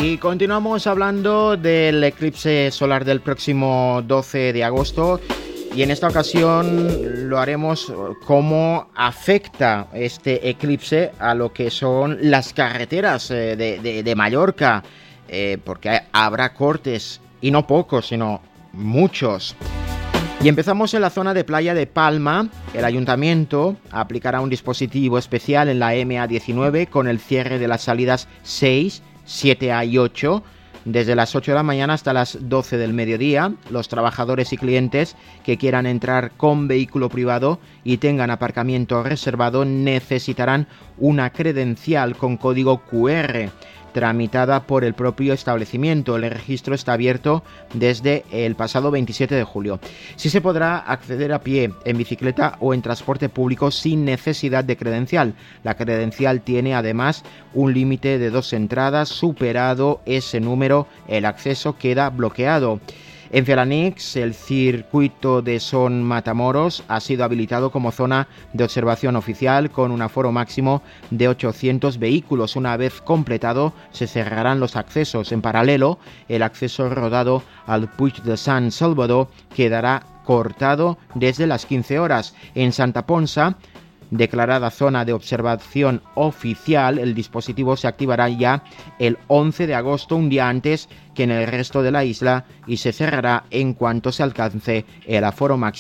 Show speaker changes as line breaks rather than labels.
Y continuamos hablando del eclipse solar del próximo 12 de agosto y en esta ocasión lo haremos cómo afecta este eclipse a lo que son las carreteras de Mallorca, porque habrá cortes y no pocos, sino muchos. Y empezamos en la zona de Playa de Palma. El ayuntamiento aplicará un dispositivo especial en la MA19 con el cierre de las salidas 6, 7A y 8 desde las 8 de la mañana hasta las 12 del mediodía. Los trabajadores y clientes que quieran entrar con vehículo privado y tengan aparcamiento reservado necesitarán una credencial con código QR tramitada por el propio establecimiento. El registro está abierto desde el pasado 27 de julio. Sí se podrá acceder a pie, en bicicleta o en transporte público sin necesidad de credencial. La credencial tiene además un límite de 2 entradas. Superado ese número, el acceso queda bloqueado. En Felanix, el circuito de Son Matamoros ha sido habilitado como zona de observación oficial con un aforo máximo de 800 vehículos. Una vez completado, se cerrarán los accesos. En paralelo, el acceso rodado al Puig de Sant Salvador quedará cortado desde las 15 horas. En Santa Ponsa, declarada zona de observación oficial, el dispositivo se activará ya el 11 de agosto, un día antes que en el resto de la isla, y se cerrará en cuanto se alcance el aforo máximo